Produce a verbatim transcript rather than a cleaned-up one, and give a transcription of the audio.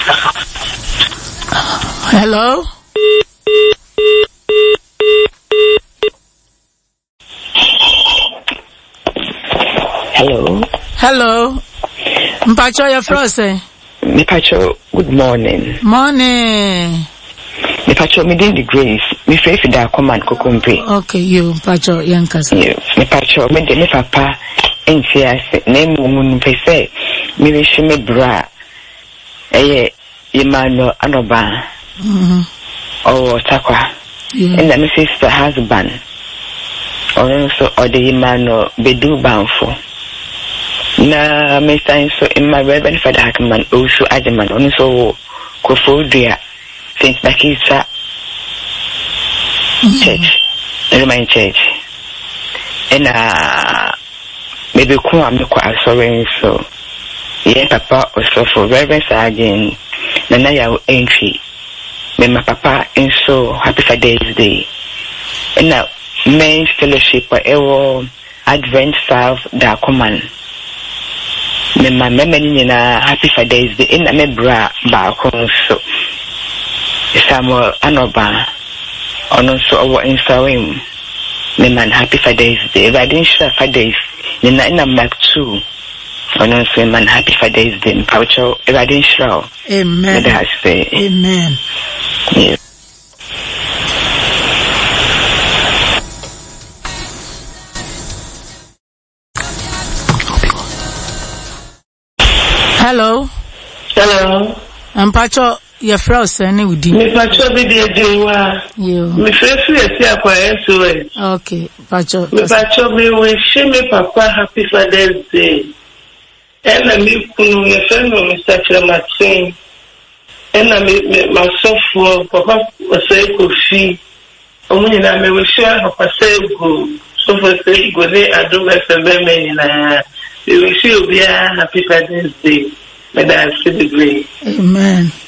Hello? Hello? Hello? Mpacho, your frose? Mpacho, good morning. Morning. Mpacho, me did the grace. Me face da command kokumpe. Okay, you, Mpacho, Yankas. You, Mpacho, me de me papa, and see us, name woman, say, me wish me bra. Eh, Emmanuel Anoba. Mm-hmm. Or Takwa. Yeah. And then sister husband. Or also, or the Emmanuel Bedu Banfo. Na me sign so in my reverend father Hackman also Adaman on so Kofodia Saint Bakisa Church, Roman Church. And uh maybe come I'm quite sorry so yeah papa also for Reverend Sergeant Nanaya entry. Me my papa and so happy Father's Day. And now men's fellowship or ever Advent South da command. Me ma me many na happy Father's Day in me bra ba ko so Samuel Anoba ono so owo insawim me man happy Father's Day but didn't share Father's ni na na mark two ono so man happy Father's Day paucho e ba didn't share amen that say amen yeah. Hello. Hello. I'm Pacho, your frose, any with you. Me Pacho be the Jewa. You. Me first we see akwa S O S. Okay, Pacho. Me Pacho me wish me papa happy Father's Day. And me kunu me friend Mister Clementine. And me me myself for papa say Kofi. Omo na me wish papa say go. So for say go dey adu me se be me na. We wish you be a happy Father's Day. May I see the grace. Amen.